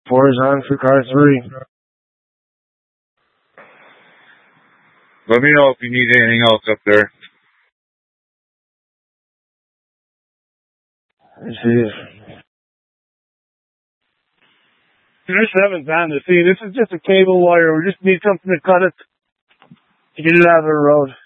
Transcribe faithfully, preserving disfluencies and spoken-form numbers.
Four is on for car three. Let me know if you need anything else up there. This is. There's seven's on the scene. This is just a cable wire. We just need something to cut it to get it out of the road.